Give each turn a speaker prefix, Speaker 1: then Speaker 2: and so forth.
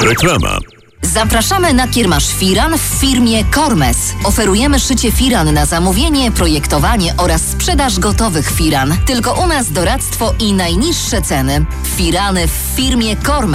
Speaker 1: Reklama.
Speaker 2: Zapraszamy na kiermasz firan w firmie Kormes. Oferujemy szycie firan na zamówienie, projektowanie oraz sprzedaż gotowych firan. Tylko u nas doradztwo i najniższe ceny. Firany w firmie Kormes.